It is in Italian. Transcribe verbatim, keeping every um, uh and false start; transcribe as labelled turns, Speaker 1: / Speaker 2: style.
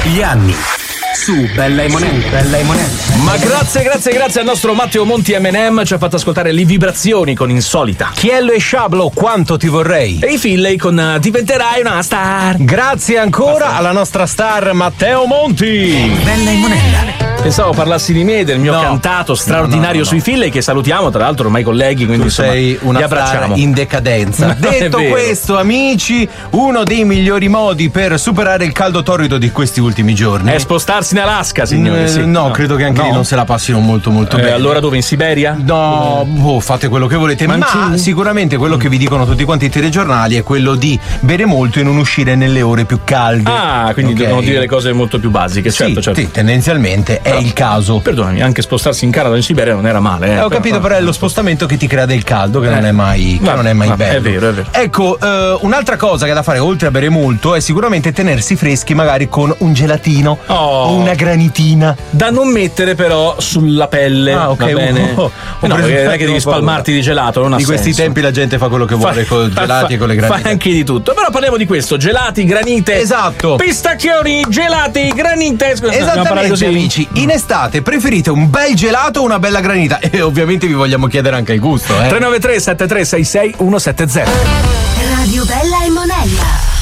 Speaker 1: Gli anni su Bella e Monella. Bella e Monella.
Speaker 2: Ma grazie, grazie, grazie al nostro Matteo Monti emme and emme, ci ha fatto ascoltare le vibrazioni con Insolita.
Speaker 3: Chiello e Sciablo, quanto ti vorrei.
Speaker 2: E i Finlay con uh, Diventerai una star.
Speaker 3: Grazie ancora alla nostra star Matteo Monti.
Speaker 1: Bella e Monella.
Speaker 2: Pensavo parlassi di me, del mio
Speaker 3: No.
Speaker 2: cantato straordinario
Speaker 3: No, no, no,
Speaker 2: sui Finlay, che salutiamo, tra l'altro ormai colleghi, quindi
Speaker 3: Tu
Speaker 2: insomma,
Speaker 3: sei una
Speaker 2: li
Speaker 3: star
Speaker 2: abbracciamo.
Speaker 3: in decadenza.
Speaker 2: Non è
Speaker 3: Detto
Speaker 2: vero.
Speaker 3: questo, amici, uno dei migliori modi per superare il caldo torrido di questi ultimi giorni
Speaker 2: È spostarsi in Alaska, signori.
Speaker 3: Eh,
Speaker 2: sì.
Speaker 3: no, credo che anche
Speaker 2: No.
Speaker 3: lì non se la passino molto molto
Speaker 2: Eh,
Speaker 3: bene.
Speaker 2: allora dove? In Siberia?
Speaker 3: No, boh, fate quello che volete, ma,
Speaker 2: Mancini?
Speaker 3: sicuramente quello che vi dicono tutti quanti i telegiornali è quello di bere molto e non uscire nelle ore più calde.
Speaker 2: Ah, quindi
Speaker 3: Ok?
Speaker 2: devono dire le cose molto più basiche,
Speaker 3: Sì,
Speaker 2: certo, certo.
Speaker 3: sì, tendenzialmente è
Speaker 2: Però,
Speaker 3: il caso.
Speaker 2: Perdonami, anche spostarsi in Canada o in Siberia non era male. Eh,
Speaker 3: Eh, ho capito, però è lo spostamento che ti crea del caldo, che
Speaker 2: Eh.
Speaker 3: non è mai, che
Speaker 2: Vabbè,
Speaker 3: non è mai
Speaker 2: vabbè,
Speaker 3: bello.
Speaker 2: è vero, è vero.
Speaker 3: Ecco, eh, un'altra cosa che è da fare oltre a bere molto è sicuramente tenersi freschi, magari con un gelatino
Speaker 2: Oh.
Speaker 3: o una granitina.
Speaker 2: Da non mettere però sulla pelle.
Speaker 3: Ah, ok,
Speaker 2: Va bene.
Speaker 3: oh, oh,
Speaker 2: Eh no,
Speaker 3: ho preso-
Speaker 2: perché non è che devi
Speaker 3: ho paura.
Speaker 2: spalmarti di gelato, non ha
Speaker 3: Di questi
Speaker 2: senso.
Speaker 3: tempi la gente fa quello che vuole con i
Speaker 2: Fa-
Speaker 3: gelati
Speaker 2: fa-
Speaker 3: e con le granite.
Speaker 2: Fa anche di tutto. Però parliamo di questo: gelati, granite.
Speaker 3: Esatto.
Speaker 2: Pistacchioni, gelati, granite. Scusa, dobbiamo parlare
Speaker 3: Esattamente,
Speaker 2: così?
Speaker 3: amici. In estate preferite un bel gelato o una bella granita? E ovviamente vi vogliamo chiedere anche il gusto, eh.
Speaker 2: tre nove tre sette tre sei sei uno sette zero.
Speaker 4: Radio Bella e Monella.